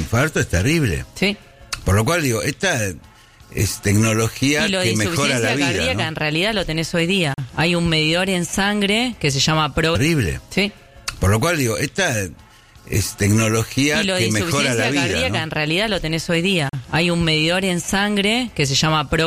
infarto es terrible. Sí. Por lo cual digo, esta es tecnología Y lo de que mejora la insuficiencia vida, cardíaca, ¿no? en realidad lo tenés hoy día. Hay un medidor en sangre que se llama Terrible. Sí. Por lo cual digo, esta es tecnología Y lo de que mejora la insuficiencia vida, cardíaca, ¿no? en realidad lo tenés hoy día. Hay un medidor en sangre que se llama